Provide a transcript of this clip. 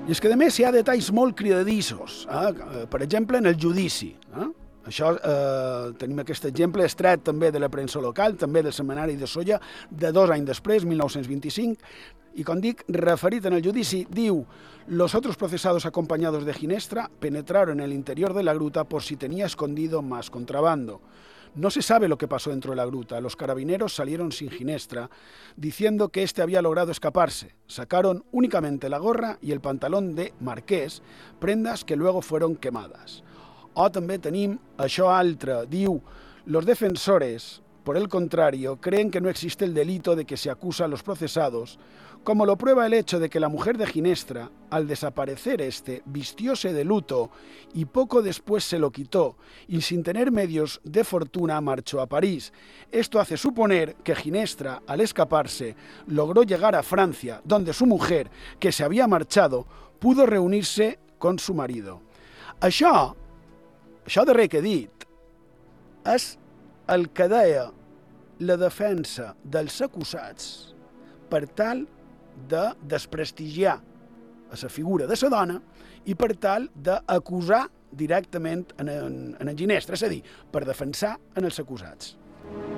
I és que, a més, hi ha detalls molt cridadissos. Per exemple, en el judici. Això, tenim aquest exemple extret també de la premsa local, també del setmanari de Solla, de 2 anys després, 1925, i, com dic, referit en el judici, diu: los otros procesados acompañados de Ginestra penetraron en el interior de la gruta por si tenía escondido más contrabando. No se sabe lo que pasó dentro de la gruta. Los carabineros salieron sin Ginestra, diciendo que éste había logrado escaparse. Sacaron únicamente la gorra y el pantalón de Marqués, prendas que luego fueron quemadas. O també tenim això altre. Diu: los defensores, por el contrario, creen que no existe el delito de que se acusa a los procesados, como lo prueba el hecho de que la mujer de Ginestra, al desaparecer vistióse de luto y poco después se lo quitó, y sin tener medios de fortuna marchó a París. Esto hace suponer que Ginestra, al escaparse, logró llegar a Francia, donde su mujer, que se había marchado, pudo reunirse con su marido. Això darrer que he dit, és el que deia la defensa dels acusats per tal de desprestigiar a la figura de la dona i per tal d'acusar directament en Ginestra, és a dir, per defensar en els acusats.